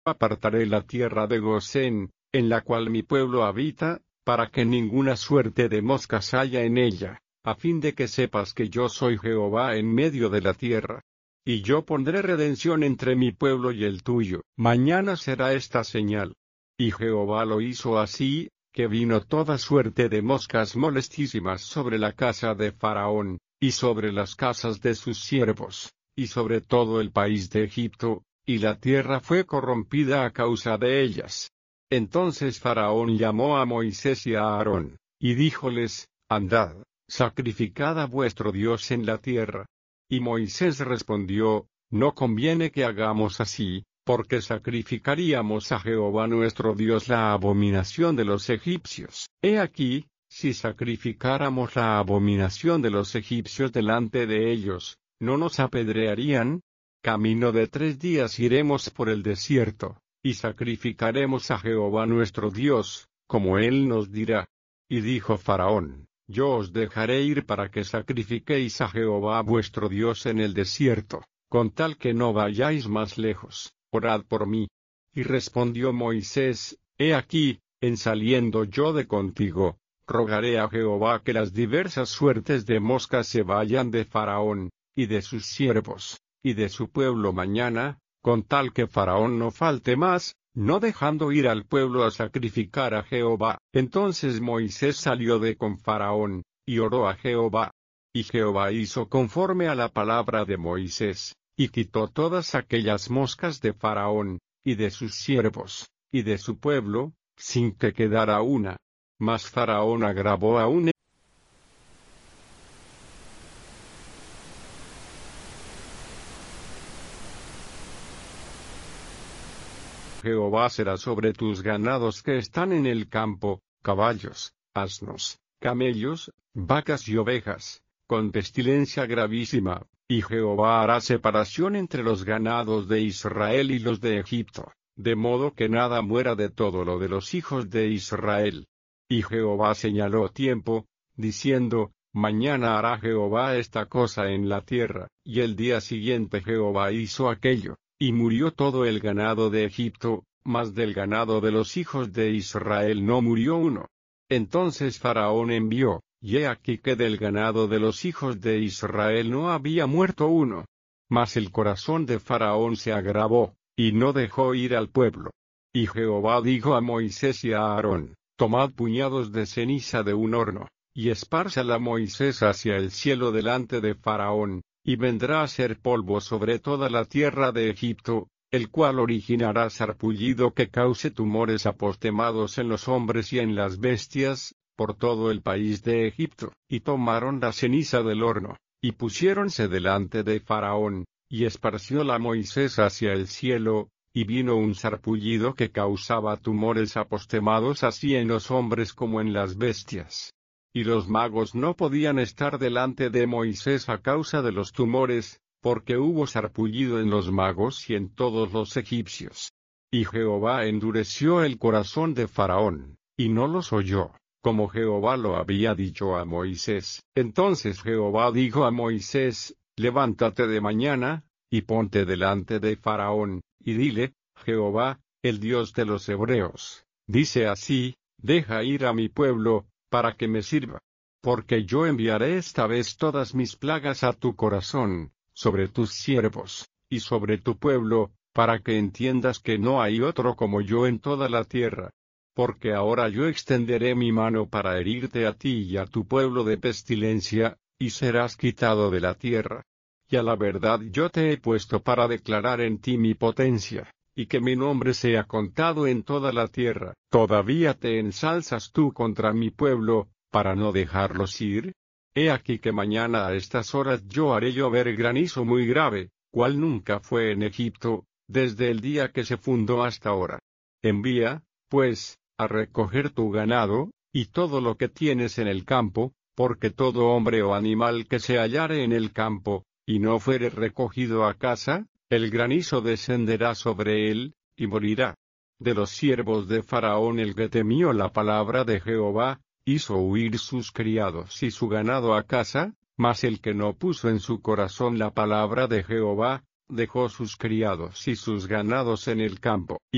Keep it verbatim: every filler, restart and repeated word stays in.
apartaré la tierra de Gosén, en la cual mi pueblo habita, para que ninguna suerte de moscas haya en ella, a fin de que sepas que yo soy Jehová en medio de la tierra. Y yo pondré redención entre mi pueblo y el tuyo. Mañana será esta señal. Y Jehová lo hizo así, que vino toda suerte de moscas molestísimas sobre la casa de Faraón, y sobre las casas de sus siervos, y sobre todo el país de Egipto, y la tierra fue corrompida a causa de ellas. Entonces Faraón llamó a Moisés y a Aarón, y díjoles, andad, sacrificad a vuestro Dios en la tierra. Y Moisés respondió, no conviene que hagamos así, porque sacrificaríamos a Jehová nuestro Dios la abominación de los egipcios. He aquí, si sacrificáramos la abominación de los egipcios delante de ellos, ¿no nos apedrearían? Camino de tres días iremos por el desierto, y sacrificaremos a Jehová nuestro Dios, como él nos dirá. Y dijo Faraón, yo os dejaré ir para que sacrifiquéis a Jehová vuestro Dios en el desierto, con tal que no vayáis más lejos, orad por mí. Y respondió Moisés, he aquí, en saliendo yo de contigo, rogaré a Jehová que las diversas suertes de moscas se vayan de Faraón, y de sus siervos, y de su pueblo mañana, con tal que Faraón no falte más, no dejando ir al pueblo a sacrificar a Jehová. Entonces Moisés salió de con Faraón, y oró a Jehová. Y Jehová hizo conforme a la palabra de Moisés, y quitó todas aquellas moscas de Faraón, y de sus siervos, y de su pueblo, sin que quedara una. Mas Faraón agravó aún. Jehová será sobre tus ganados que están en el campo, caballos, asnos, camellos, vacas y ovejas, con pestilencia gravísima, y Jehová hará separación entre los ganados de Israel y los de Egipto, de modo que nada muera de todo lo de los hijos de Israel. Y Jehová señaló tiempo, diciendo, mañana hará Jehová esta cosa en la tierra, y el día siguiente Jehová hizo aquello. Y murió todo el ganado de Egipto, mas del ganado de los hijos de Israel no murió uno. Entonces Faraón envió, y he aquí que del ganado de los hijos de Israel no había muerto uno. Mas el corazón de Faraón se agravó, y no dejó ir al pueblo. Y Jehová dijo a Moisés y a Aarón, tomad puñados de ceniza de un horno, y espárzala Moisés hacia el cielo delante de Faraón, y vendrá a ser polvo sobre toda la tierra de Egipto, el cual originará sarpullido que cause tumores apostemados en los hombres y en las bestias, por todo el país de Egipto. Y tomaron la ceniza del horno, y pusiéronse delante de Faraón, y esparcióla Moisés hacia el cielo, y vino un sarpullido que causaba tumores apostemados así en los hombres como en las bestias. Y los magos no podían estar delante de Moisés a causa de los tumores, porque hubo sarpullido en los magos y en todos los egipcios. Y Jehová endureció el corazón de Faraón, y no los oyó, como Jehová lo había dicho a Moisés. Entonces Jehová dijo a Moisés, levántate de mañana, y ponte delante de Faraón, y dile, Jehová, el Dios de los hebreos, dice así, deja ir a mi pueblo, para que me sirva. Porque yo enviaré esta vez todas mis plagas a tu corazón, sobre tus siervos, y sobre tu pueblo, para que entiendas que no hay otro como yo en toda la tierra. Porque ahora yo extenderé mi mano para herirte a ti y a tu pueblo de pestilencia, y serás quitado de la tierra. Y a la verdad yo te he puesto para declarar en ti mi potencia, y que mi nombre sea contado en toda la tierra. ¿Todavía te ensalzas tú contra mi pueblo, para no dejarlos ir? He aquí que mañana a estas horas yo haré llover granizo muy grave, cual nunca fue en Egipto, desde el día que se fundó hasta ahora. Envía, pues, a recoger tu ganado, y todo lo que tienes en el campo, porque todo hombre o animal que se hallare en el campo, y no fuere recogido a casa, el granizo descenderá sobre él, y morirá. De los siervos de Faraón el que temió la palabra de Jehová, hizo huir sus criados y su ganado a casa, mas el que no puso en su corazón la palabra de Jehová, dejó sus criados y sus ganados en el campo.